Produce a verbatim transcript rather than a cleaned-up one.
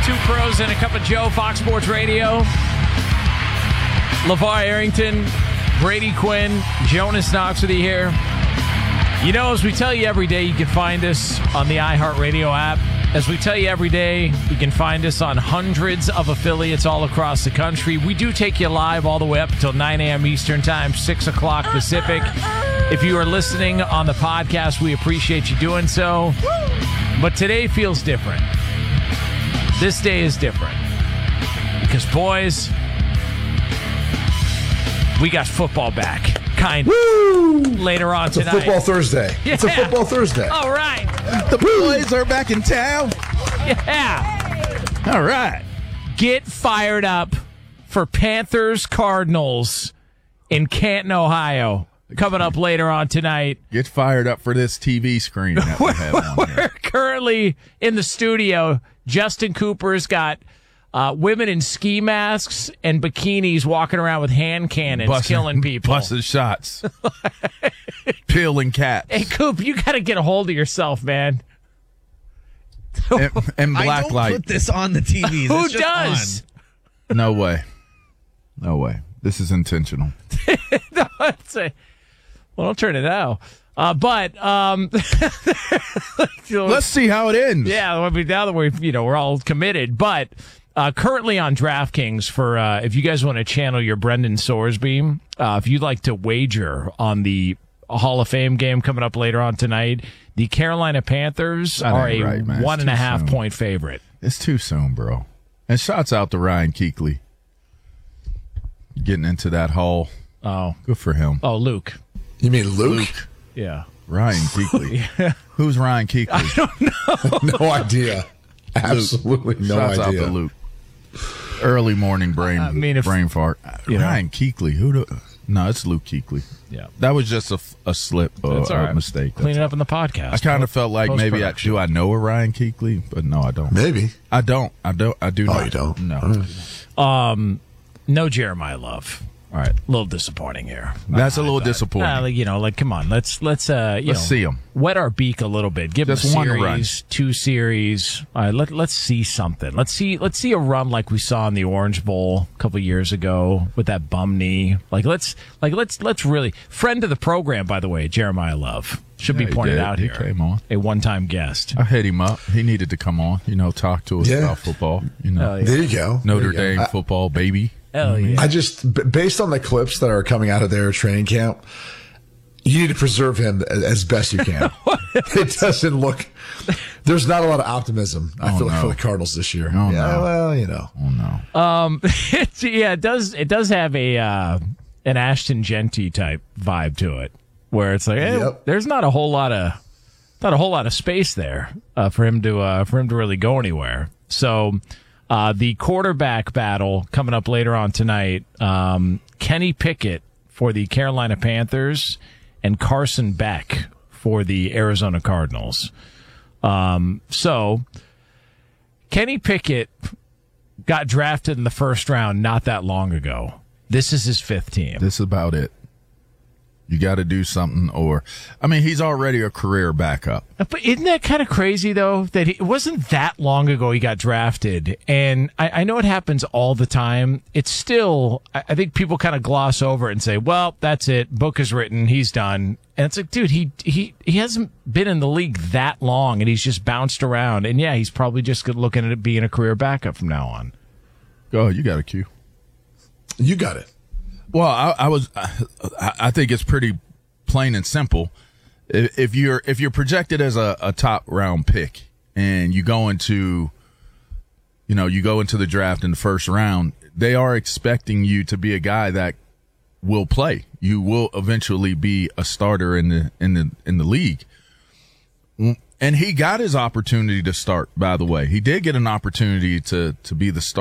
Two pros and a cup of Joe, Fox Sports Radio. LeVar Arrington, Brady Quinn, Jonas Knox with you here. You know, as we tell you every day, you can find us on the iHeartRadio app. As we tell you every day, you can find us on hundreds of affiliates all across the country. We do take you live all the way up until nine a.m. Eastern Time, six o'clock Pacific. If you are listening on the podcast, we appreciate you doing so. But today feels different. This day is different. Because, boys, we got football back. Kind of. Woo! Later on it's tonight. It's a football Thursday. Yeah. It's a football Thursday. All right. The boys are back in town. Yeah. All right. Get fired up for Panthers Cardinals in Canton, Ohio. Coming up later on tonight. Get fired up for this T V screen that we have on We're here. currently in the studio. Justin Cooper's got uh, women in ski masks and bikinis walking around with hand cannons, Busting, killing people. Busting shots. Peeling cats. Hey, Coop, you got to get a hold of yourself, man. And, and black I don't light. put this on the T V. Who It's just does? on. No way. No way. This is intentional. No, it's a, well, don't turn it out. Uh, but um, Let's see how it ends. yeah, I mean, now that we're you know we're all committed, but uh, currently on DraftKings for uh, if you guys want to channel your Brendan Sorsby, uh, if you'd like to wager on the Hall of Fame game coming up later on tonight, the Carolina Panthers That are ain't a right, man. It's one and a too half soon. point favorite. It's too soon, bro. And shouts out to Ryan Keekley. Getting into that hall. Oh, Good for him. oh, Luke, You mean Luke? yeah. Ryan Keekley. Who's Ryan Keekley? No idea. Absolutely no Shouts idea. out to Luke. Early morning brain I mean, if- brain fart. you know. Ryan Keekley. Who do, No, it's Luke Keekley. Yeah. That was just a, a slip or That's all a right. mistake. Clean That's it up in the podcast. I kind of felt like maybe I, Post-production. do I know a Ryan Keekley, but no, I don't. Maybe. I don't. I don't. I do Oh, not. you don't? No. Um, no Jeremiah Love. All right, a little disappointing here. That's a little disappointing. Uh, like, you know, like come on, let's let's uh, you Let's know, see 'em. wet our beak a little bit. Give Just them a one run. series, two series. All right, let let's see something. Let's see let's see a run like we saw in the Orange Bowl a couple years ago with that bum knee. Like let's like let's let's really friend of the program, by the way, Jeremiah Love should Yeah, be he pointed did. out He here. came on. A one-time guest. I hit him up. He needed to come on, you know, talk to us Yeah. about football. You know, Oh, yeah. There you go. Notre There you go. Dame football, baby. Hell yeah. I just, b- based on the clips that are coming out of their training camp, you need to preserve him a- as best you can. It doesn't look. There's not a lot of optimism. I Oh, feel like no. for the Cardinals this year. Oh, yeah, no. well, you know. Oh no. Um, it's, yeah, it does. It does have a uh, an Ashton Genty type vibe to it, where it's like, eh, Yep. there's not a whole lot of not a whole lot of space there uh, for him to uh, for him to really go anywhere. So, uh, the quarterback battle coming up later on tonight. Um, Kenny Pickett for the Carolina Panthers and Carson Beck for the Arizona Cardinals. Um, so, Kenny Pickett got drafted in the first round not that long ago. This is his fifth team. This is about it. You got to do something, or I mean, he's already a career backup. But isn't that kind of crazy, though, that he, it wasn't that long ago he got drafted? And I, I know it happens all the time. It's still, I, I think people kind of gloss over it and say, well, that's it. Book is written. He's done. And it's like, dude, he, he, he hasn't been in the league that long, and he's just bounced around. And, yeah, he's probably just looking at it being a career backup from now on. Go, you got a cue. You got it. Well, I, I was. I, I think it's pretty plain and simple. If, if you're if you're projected as a, a top round pick and you go into, you know, you go into the draft in the first round, they are expecting you to be a guy that will play. You will eventually be a starter in the in the in the league. And he got his opportunity to start. By the way, he did get an opportunity to to be the starter.